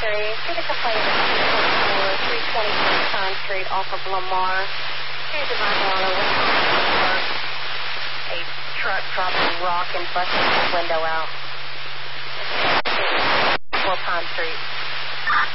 See the complaint of 320 Pond Street off of Lamar. Here's a Marijuana with a truck dropping rock and busting the window out. 4 Pond Street.